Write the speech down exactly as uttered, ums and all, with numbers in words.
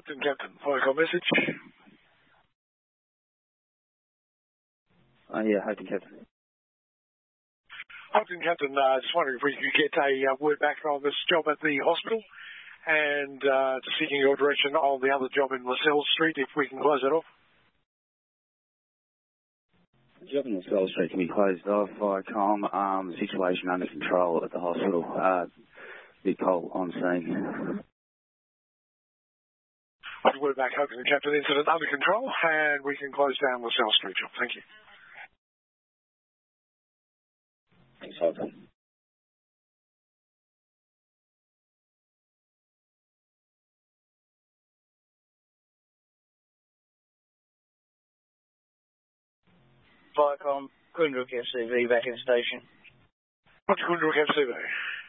Hopton Captain, Firecom message. Uh, yeah, Hopton Captain. Hopton Captain, uh, just wondering if we could get a uh, word back on this job at the hospital and uh, just seeking your direction on the other job in Lascelles Street, if we can close it off. The job in Lascelles Street can be closed off. Firecom, um, situation under control at the hospital. Uh, Big Cole on scene. I'll word back, Hopton Captain, incident under control, and we can close down Lascelles Street job. Thank you. Thanks, Hopton. Firecom, Coonbrook F C V back in station. Roger, Coonbrook F C V.